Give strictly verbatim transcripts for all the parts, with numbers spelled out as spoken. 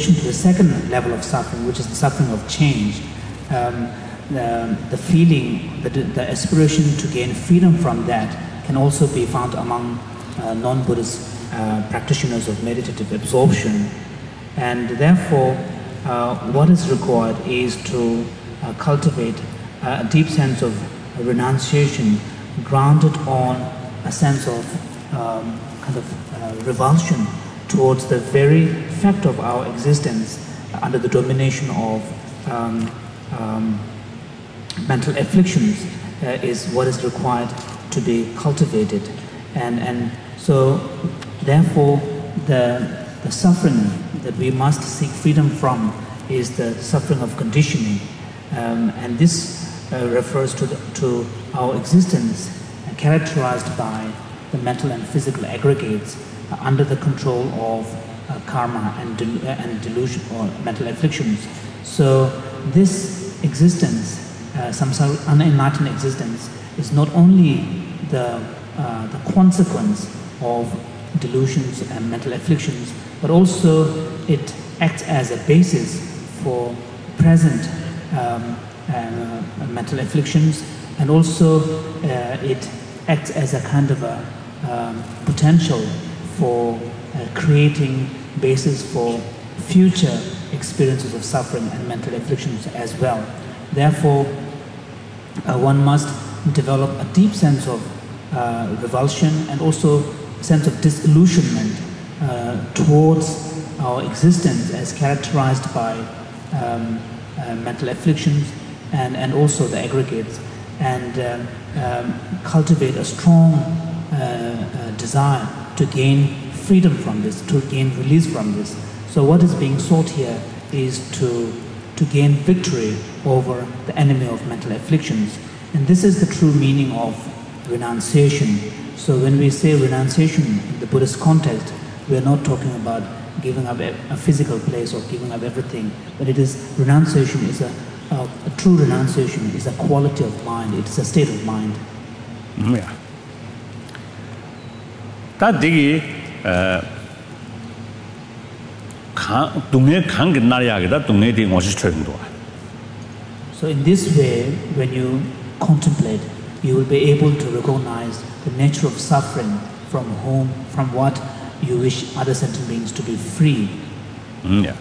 addition to the second level of suffering, which is the suffering of change, um, the, the feeling, the, the aspiration to gain freedom from that can also be found among uh, non-Buddhist uh, practitioners of meditative absorption. And therefore, uh, what is required is to uh, cultivate a deep sense of renunciation grounded on a sense of um, kind of uh, revulsion towards the very fact of our existence under the domination of um, um, mental afflictions uh, is what is required to be cultivated. And, and so, therefore, the, the suffering that we must seek freedom from is the suffering of conditioning. Um, and this uh, refers to, the, to our existence uh, characterized by the mental and physical aggregates uh, under the control of uh, karma and, del and delusion or mental afflictions. So this existence, uh, samsara, unenlightened existence, is not only the, uh, the consequence of delusions and mental afflictions, but also it acts as a basis for present um, uh, mental afflictions, and also uh, it acts as a kind of a um, potential for uh, creating basis for future experiences of suffering and mental afflictions as well. Therefore, uh, one must develop a deep sense of uh, revulsion and also a sense of disillusionment uh, towards our existence as characterized by um, uh, mental afflictions and, and also the aggregates, and um, um, cultivate a strong uh, uh, desire to gain freedom from this, to gain release from this. So what is being sought here is to, to gain victory over the enemy of mental afflictions. And this is the true meaning of renunciation. So when we say renunciation in the Buddhist context, we are not talking about giving up a, a physical place or giving up everything, but it is, renunciation is a, a, a true renunciation is a quality of mind, it is a state of mind. Yeah. That digi so in this way, when you contemplate, you will be able to recognize the nature of suffering from whom, from what you wish other sentient beings to be free. Yeah.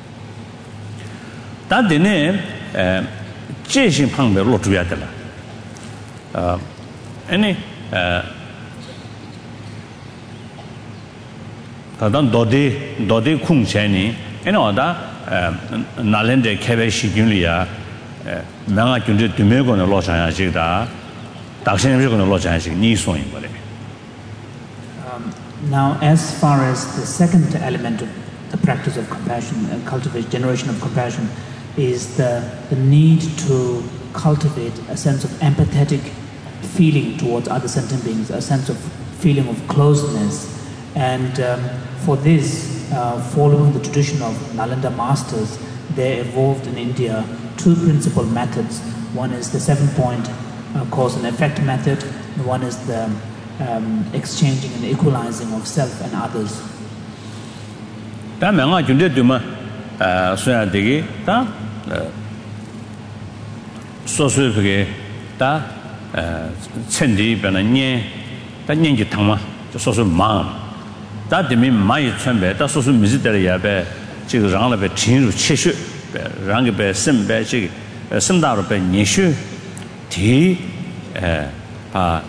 That dine jishin pangbe lo zhuya de la. Any tadan dodi dodi kung chani any oda nalende kebe shi gyunli ya manga gyunde dume go no lo chan ya ji da dakshin bi go no lo chan ya ji ni so yin bo le. Now, as far as the second element of the practice of compassion, uh, cultivate generation of compassion, is the, the need to cultivate a sense of empathetic feeling towards other sentient beings, a sense of feeling of closeness. And um, for this, uh, following the tradition of Nalanda masters, they evolved in India two principal methods. One is the seven-point uh, cause and effect method, and one is the Um, exchanging and equalizing of self and others. Da menga junde duma uh soya degi da so so pege da chendi bena nyen da nyen ji tangma so so ma da de mi ma yi chunbe da so so mi zi de ya be ji ge rang le be jin ru qie xue be rang ge be sem be ji sem da ru be ni xue ti eh pa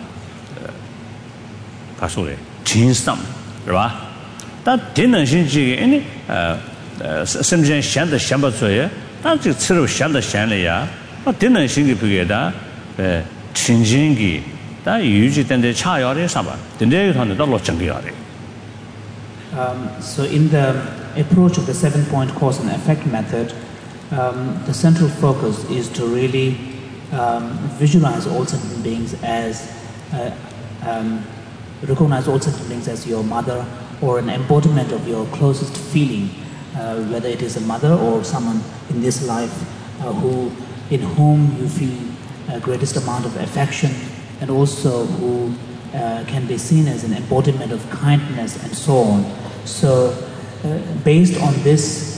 가소래 진삼 그봐 다 되는 신지 아니 어 심지어 샹다 샹바서에 다지 치료 샹다 샹래야 아 되는 신기 비게다 에 진진기 다 유지된데 차야래 사바 된데 하는 더 로정기야래. Um so in the approach of the seven point cause and effect method, um, the central focus is to really um, visualize all sentient beings as uh, um, recognize all sentient beings as your mother or an embodiment of your closest feeling, uh, whether it is a mother or someone in this life uh, who, in whom you feel uh, greatest amount of affection, and also who uh, can be seen as an embodiment of kindness and so on. So uh, based on this